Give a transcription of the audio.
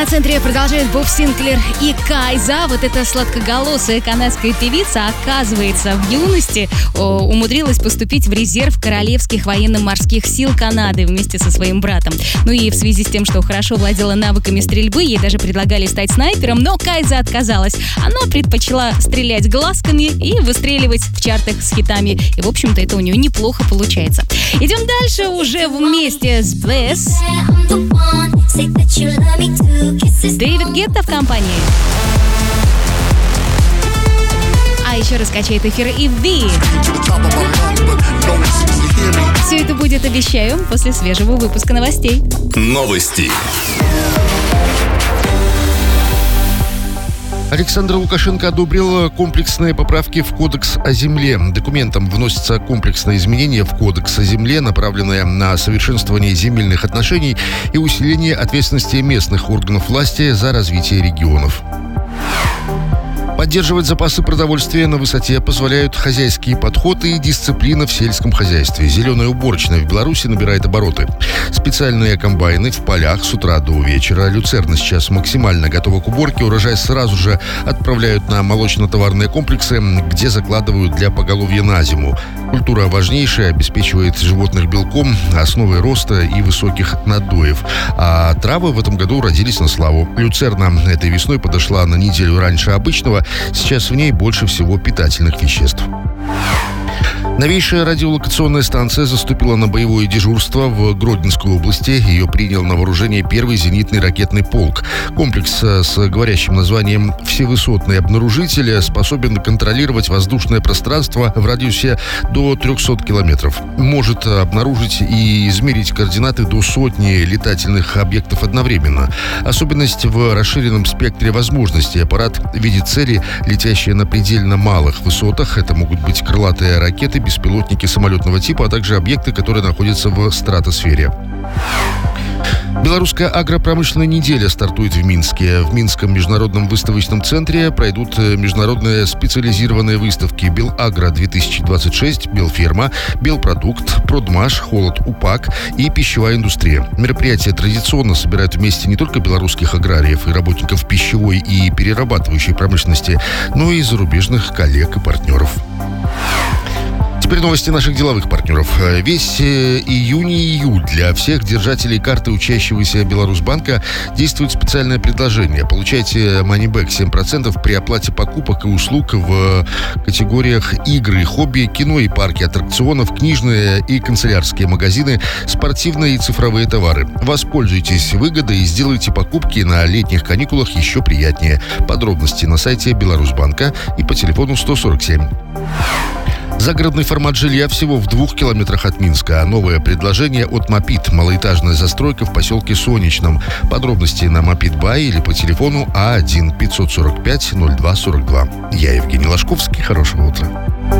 на центре продолжает Боб Синклер и Кайза. Вот эта сладкоголосая канадская певица, оказывается, в юности умудрилась поступить в резерв Королевских военно-морских сил Канады вместе со своим братом. Ну и в связи с тем, что хорошо владела навыками стрельбы, ей даже предлагали стать снайпером, но Кайза отказалась. Она предпочла стрелять глазками и выстреливать в чартах с хитами. И, в общем-то, это у нее неплохо получается. Идем дальше уже вместе с Bless. Дэвид Гетта в компании. А еще раскачает эфир и Ви. Все это будет, обещаю, после свежего выпуска новостей. Новости. Александр Лукашенко одобрил комплексные поправки в Кодекс о земле. Документом вносятся комплексные изменения в Кодекс о земле, направленные на совершенствование земельных отношений и усиление ответственности местных органов власти за развитие регионов. Поддерживать запасы продовольствия на высоте позволяют хозяйские подходы и дисциплина в сельском хозяйстве. Зеленая уборочная в Беларуси набирает обороты. Специальные комбайны в полях с утра до вечера. Люцерна сейчас максимально готова к уборке. Урожай сразу же отправляют на молочно-товарные комплексы, где закладывают для поголовья на зиму. Культура важнейшая, обеспечивает животных белком, основой роста и высоких надоев. А травы в этом году родились на славу. Люцерна этой весной подошла на неделю раньше обычного. Сейчас в ней больше всего питательных веществ. Новейшая радиолокационная станция заступила на боевое дежурство в Гродненской области. Ее принял на вооружение первый зенитный ракетный полк. Комплекс с говорящим названием «Всевысотный обнаружитель» способен контролировать воздушное пространство в радиусе до 300 километров. Может обнаружить и измерить координаты до сотни летательных объектов одновременно. Особенность в расширенном спектре возможностей. Аппарат видит цели, летящие на предельно малых высотах. Это могут быть крылатые ракеты, беспилотники самолетного типа, а также объекты, которые находятся в стратосфере. Белорусская агропромышленная неделя стартует в Минске. В Минском международном выставочном центре пройдут международные специализированные выставки «Белагро-2026», «Белферма», «Белпродукт», «Продмаш», «Холод УПАК» и «Пищевая индустрия». Мероприятия традиционно собирают вместе не только белорусских аграриев и работников пищевой и перерабатывающей промышленности, но и зарубежных коллег и партнеров. Теперь новости наших деловых партнеров. Весь июнь и июль для всех держателей карты учащегося Беларусьбанка действует специальное предложение. Получайте манибэк 7% при оплате покупок и услуг в категориях игры, хобби, кино и парки аттракционов, книжные и канцелярские магазины, спортивные и цифровые товары. Воспользуйтесь выгодой и сделайте покупки на летних каникулах еще приятнее. Подробности на сайте Беларусьбанка и по телефону 147. Загородный формат жилья всего в 2 километрах от Минска. Новое предложение от Мопит. Малоэтажная застройка в поселке Солнечном. Подробности на Мопит.бай или по телефону А1 545 02 42. Я Евгений Ложковский. Хорошего утра.